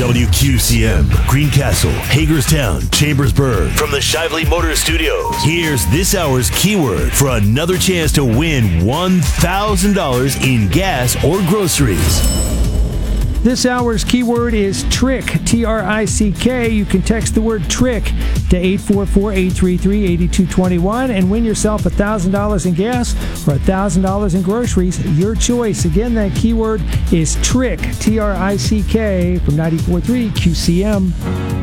WQCM, Greencastle, Hagerstown, Chambersburg. From the Shively Motor Studios, here's this hour's keyword for another chance to win $1,000 in gas or groceries. This hour's keyword is trick, T-R-I-C-K. You can text the word trick to 844-833-8221 and win yourself $1,000 in gas or $1,000 in groceries. Your choice. Again, that keyword is trick, T-R-I-C-K, from 94.3 QCM.